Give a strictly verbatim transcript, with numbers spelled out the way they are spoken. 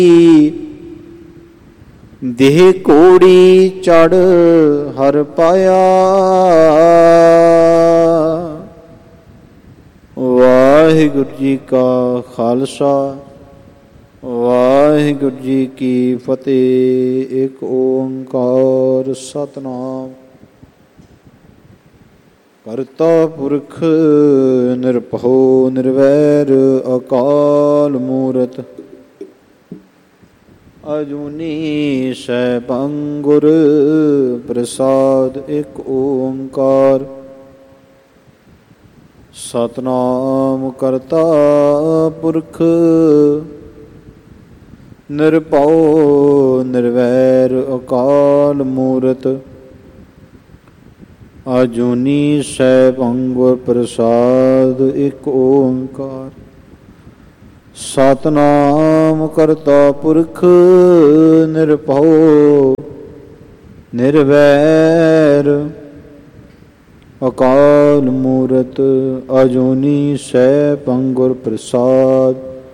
ਦੇਹ ਕੋੜੀ ਚੜ ਹਰ ਪਾਇਆ। ਵਾਹਿਗੁਰੂ ਜੀ ਕਾ ਖਾਲਸਾ ਵਾਹਿਗੁਰੂ ਜੀ ਕੀ ਫਤਿਹ। ਇੱਕ ਓਂਕਾਰ ਸਤਿਨਾਮ ਕਰਤਾ ਪੁਰਖ ਨਿਰਭਉ ਨਿਰਵੈਰ ਅਕਾਲ ਮੂਰਤ ਅਜੂਨੀ ਸੈਭੰ ਗੁਰ ਪ੍ਰਸਾਦ। ਇੱਕ ਓਂਕਾਰ ਸਤਿਨਾਮ ਕਰਤਾ ਪੁਰਖ ਨਿਰਭਉ ਨਿਰਵੈਰ ਅਕਾਲ ਮੂਰਤ ਅਜੂਨੀ ਸੈਭੰ ਗੁਰ ਪ੍ਰਸਾਦ। ਇੱਕ ਓਂਕਾਰ ਸਤਿਨਾਮ ਕਰਤਾ ਪੁਰਖ ਨਿਰਭਉ ਨਿਰਵੈਰ ਅਕਾਲ ਮੂਰਤ ਅਜੂਨੀ ਸੈਭੰ ਗੁਰ ਪ੍ਰਸਾਦ।